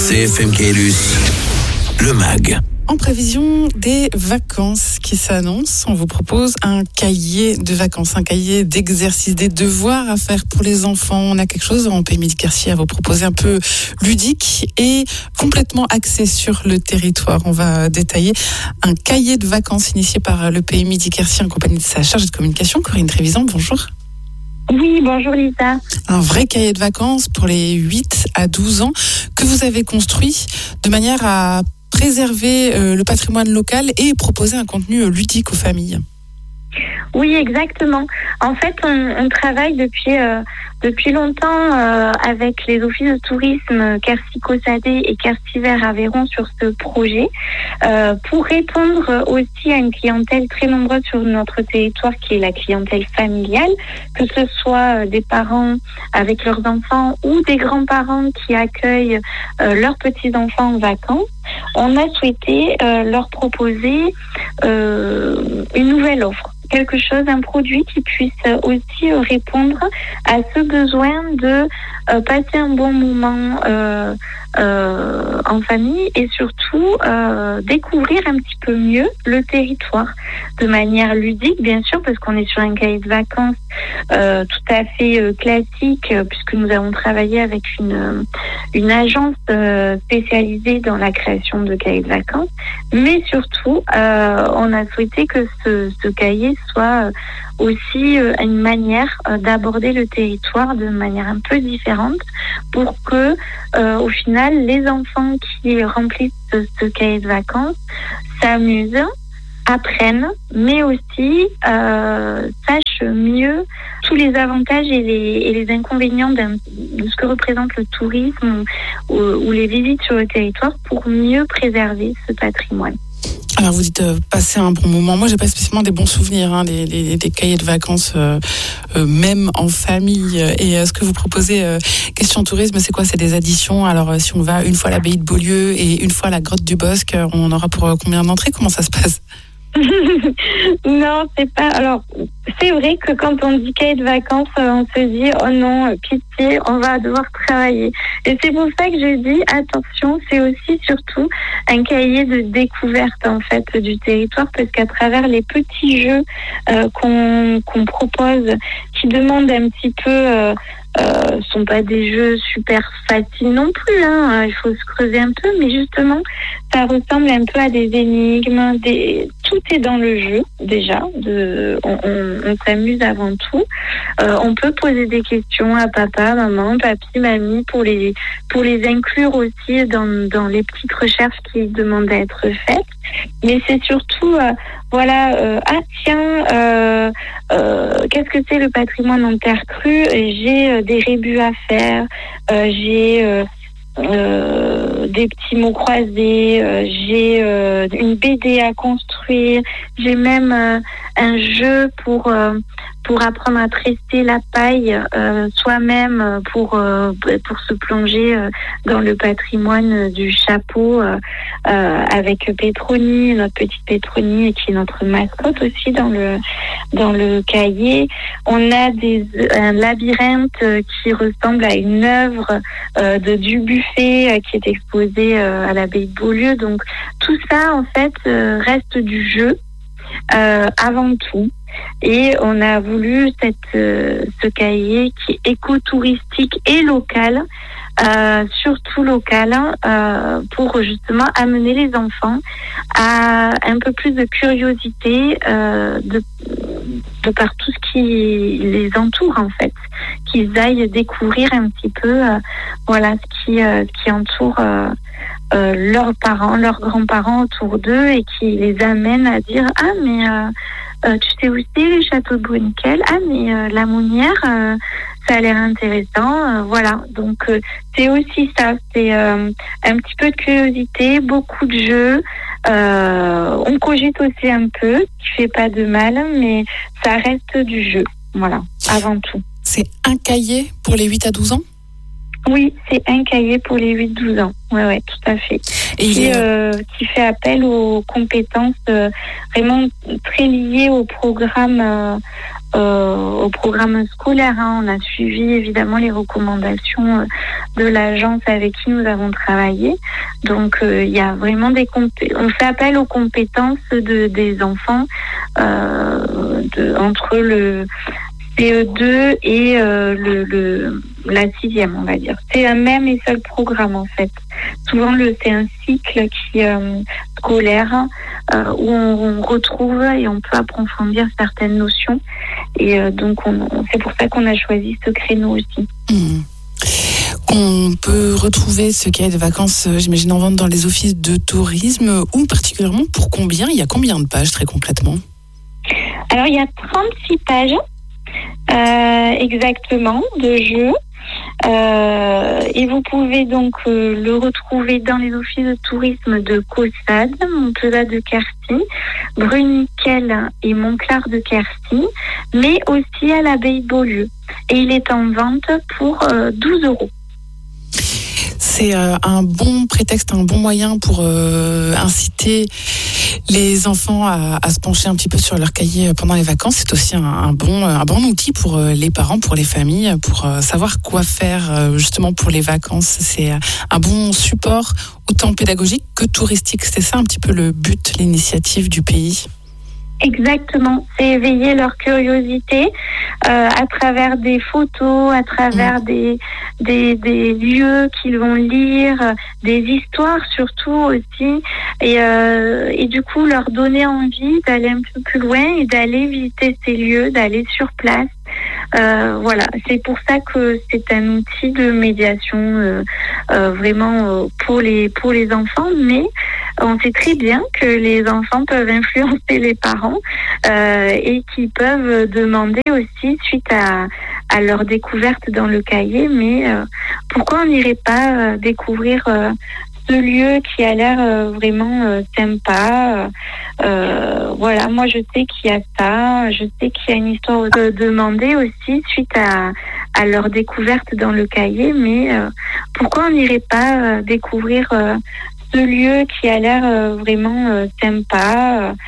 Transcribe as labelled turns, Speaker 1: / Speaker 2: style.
Speaker 1: CFM Caylus, le MAG.
Speaker 2: En prévision des vacances qui s'annoncent, on vous propose un cahier de vacances, un cahier d'exercices, des devoirs à faire pour les enfants. On a quelque chose en Pays Midi-Quercy à vous proposer un peu ludique et complètement axé sur le territoire. On va détailler un cahier de vacances initié par le Pays Midi-Quercy en compagnie de sa chargée de communication, Corinne Trévisan. Bonjour.
Speaker 3: Oui, bonjour Lisa.
Speaker 2: Un vrai cahier de vacances pour les 8 à 12 ans que vous avez construit de manière à préserver le patrimoine local et proposer un contenu ludique aux familles.
Speaker 3: Oui, exactement. En fait, on travaille depuis longtemps avec les offices de tourisme Quercy-Caussade et Quercy-Vers-Aveyron sur ce projet pour répondre aussi à une clientèle très nombreuse sur notre territoire qui est la clientèle familiale, que ce soit des parents avec leurs enfants ou des grands-parents qui accueillent leurs petits-enfants en vacances. On a souhaité leur proposer une nouvelle offre. Quelque chose, un produit qui puisse aussi répondre à ce besoin de passer un bon moment en famille et surtout découvrir un petit peu mieux le territoire de manière ludique, bien sûr, parce qu'on est sur un cahier de vacances tout à fait classique, puisque nous avons travaillé avec une agence spécialisée dans la création de cahiers de vacances, mais surtout on a souhaité que ce cahier soit aussi une manière d'aborder le territoire de manière un peu différente pour que au final les enfants qui remplissent ce cahier de vacances s'amusent, apprennent, mais aussi sachent mieux tous les avantages et les inconvénients de ce que représente le tourisme ou les visites sur le territoire pour mieux préserver ce patrimoine.
Speaker 2: Alors vous dites passer un bon moment. Moi j'ai pas spécialement des bons souvenirs des cahiers de vacances même en famille. Et ce que vous proposez question tourisme, c'est quoi? C'est des additions. Alors si on va une fois à l'abbaye de Beaulieu et une fois à la grotte du Bosc, on aura pour combien d'entrées? Comment ça se passe?
Speaker 3: Non, c'est pas. Alors, c'est vrai que quand on dit cahier de vacances, on se dit oh non, pitié, on va devoir travailler. Et c'est pour ça que j'ai dit attention, c'est aussi surtout un cahier de découverte en fait du territoire, parce qu'à travers les petits jeux qu'on propose, qui demandent un petit peu. Sont pas des jeux super faciles non plus, il faut se creuser un peu, mais justement ça ressemble un peu à des énigmes, tout est dans le jeu déjà, on s'amuse avant tout, on peut poser des questions à papa, maman, papy, mamie pour les inclure aussi dans les petites recherches qui demandent à être faites, mais c'est surtout qu'est-ce que c'est le patrimoine en terre crue? J'ai des rébus à faire, j'ai des petits mots croisés, j'ai une BD à construire, j'ai même un jeu pour apprendre à tresser la paille soi-même pour se plonger dans le patrimoine du chapeau avec Pétronie, notre petite Pétronie qui est notre mascotte aussi dans le cahier. On a un labyrinthe qui ressemble à une œuvre de Dubuffet qui est exposée à l'abbaye de Beaulieu. Donc tout ça en fait reste du jeu avant tout. Et on a voulu ce cahier qui est écotouristique et local, surtout local, pour justement amener les enfants à un peu plus de curiosité de par tout ce qui les entoure en fait, qu'ils aillent découvrir un petit peu ce qui entoure leurs parents, leurs grands-parents autour d'eux et qui les amène à dire ah mais tu sais où c'est les châteaux de Bruniquel? Ah mais la Mounière, ça a l'air intéressant. Voilà, donc c'est aussi ça, c'est un petit peu de curiosité, beaucoup de jeux. On cogite aussi un peu, qui fait pas de mal, mais ça reste du jeu. Voilà, avant tout.
Speaker 2: C'est un cahier pour les 8 à 12 ans?
Speaker 3: Oui, c'est un cahier pour les 8-12 ans. Ouais, tout à fait.
Speaker 2: Et
Speaker 3: qui fait appel aux compétences vraiment très liées au programme scolaire. Hein. On a suivi évidemment les recommandations de l'agence avec qui nous avons travaillé. Donc il y a vraiment on fait appel aux compétences des enfants entre le CE2 et la 6e, on va dire. C'est un même et seul programme, en fait. Souvent, c'est un cycle scolaire où on retrouve et on peut approfondir certaines notions. Et donc, c'est pour ça qu'on a choisi ce créneau aussi.
Speaker 2: On peut retrouver ce cahier de vacances, j'imagine, en vente dans les offices de tourisme, ou particulièrement pour combien ? Il y a combien de pages, très concrètement ?
Speaker 3: Alors, il y a 36 pages. Exactement, de jeu. Et vous pouvez donc le retrouver dans les offices de tourisme de Caussade, Montpellier de Quercy, Bruniquel et Montclar de Quercy, mais aussi à l'abbaye de Beaulieu. Et il est en vente pour 12 €.
Speaker 2: C'est un bon prétexte, un bon moyen pour inciter les enfants à se pencher un petit peu sur leur cahier pendant les vacances. C'est aussi un bon outil pour les parents, pour les familles, pour savoir quoi faire justement pour les vacances. C'est un bon support autant pédagogique que touristique. C'est ça un petit peu le but, l'initiative du pays.
Speaker 3: Exactement, c'est éveiller leur curiosité à travers des photos, à travers des lieux qu'ils vont lire, des histoires surtout aussi, et du coup leur donner envie d'aller un peu plus loin et d'aller visiter ces lieux, d'aller sur place. Voilà, c'est pour ça que c'est un outil de médiation vraiment pour les enfants, mais on sait très bien que les enfants peuvent influencer les parents et qu'ils peuvent demander aussi, suite à leur découverte dans le cahier, mais pourquoi on n'irait pas découvrir ce lieu qui a l'air vraiment sympa. Voilà, moi je sais qu'il y a ça, je sais qu'il y a une histoire de demander aussi suite à leur découverte dans le cahier, mais pourquoi on n'irait pas découvrir ce lieu qui a l'air vraiment sympa.